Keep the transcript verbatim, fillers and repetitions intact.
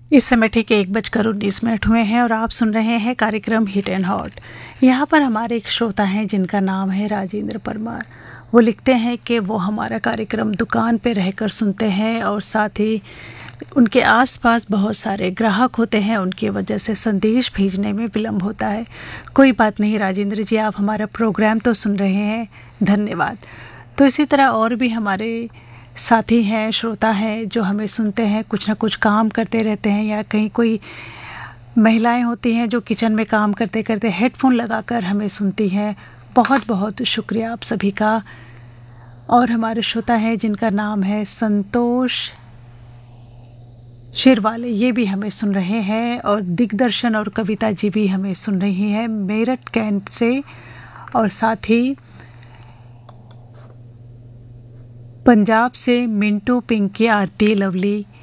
इस समय ठीक एक बजकर उन्नीस मिनट हुए हैं और आप सुन रहे हैं कार्यक्रम हिट एंड हॉट। यहाँ पर हमारे एक श्रोता हैं जिनका नाम है राजेंद्र परमार। वो लिखते हैं कि वो हमारा कार्यक्रम दुकान पे रहकर सुनते हैं और साथ ही उनके आसपास बहुत सारे ग्राहक होते हैं, उनकी वजह से संदेश भेजने में विलम्ब होता है। कोई बात नहीं राजेंद्र जी, आप हमारा प्रोग्राम तो सुन रहे हैं, धन्यवाद। तो इसी तरह और भी हमारे साथी हैं, श्रोता हैं जो हमें सुनते हैं, कुछ ना कुछ काम करते रहते हैं, या कहीं कोई महिलाएं होती हैं जो किचन में काम करते करते हेडफोन लगाकर हमें सुनती हैं। बहुत बहुत शुक्रिया आप सभी का। और हमारे श्रोता हैं जिनका नाम है संतोष शेरवाले, ये भी हमें सुन रहे हैं, और दिग्दर्शन और कविता जी भी हमें सुन रही हैं मेरठ कैंट से, और साथ ही पंजाब से मिंटू, पिंकी, आरती, लवली